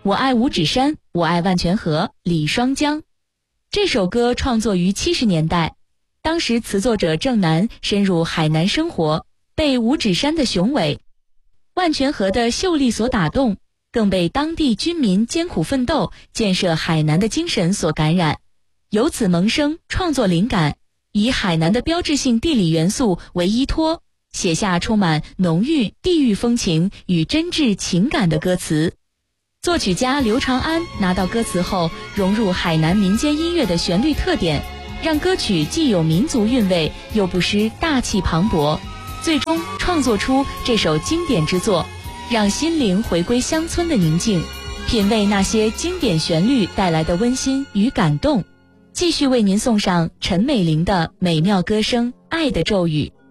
我爱五指山，我爱万泉河，李双江。这首歌创作于70年代，当时词作者郑楠深入海南生活，被五指山的雄伟、万泉河的秀丽所打动，更被当地居民艰苦奋斗、建设海南的精神所感染，由此萌生创作灵感，以海南的标志性地理元素为依托，写下充满浓郁地域风情与真挚情感的歌词。作曲家刘长安拿到歌词后，融入海南民间音乐的旋律特点，让歌曲既有民族韵味，又不失大气磅礴，最终创作出这首经典之作，让心灵回归乡村的宁静，品味那些经典旋律带来的温馨与感动。继续为您送上陈美玲的美妙歌声《爱的咒语》。